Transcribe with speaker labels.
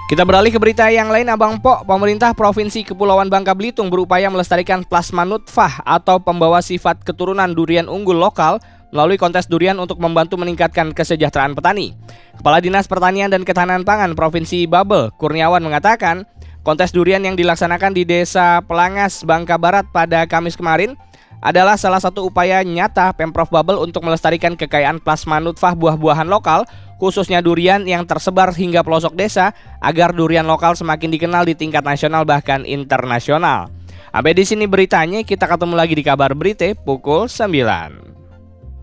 Speaker 1: Kita beralih ke berita yang lain, Abang Po. Pemerintah Provinsi Kepulauan Bangka Belitung berupaya melestarikan plasma nutfah atau pembawa sifat keturunan durian unggul lokal melalui kontes durian untuk membantu meningkatkan kesejahteraan petani. Kepala Dinas Pertanian dan Ketahanan Pangan Provinsi Babel, Kurniawan, mengatakan kontes durian yang dilaksanakan di Desa Pelangas, Bangka Barat pada Kamis kemarin adalah salah satu upaya nyata Pemprov Babel untuk melestarikan kekayaan plasma nutfah buah-buahan lokal, khususnya durian yang tersebar hingga pelosok desa, agar durian lokal semakin dikenal di tingkat nasional bahkan internasional. Sampai di sini beritanya, kita ketemu lagi di kabar berita pukul 9.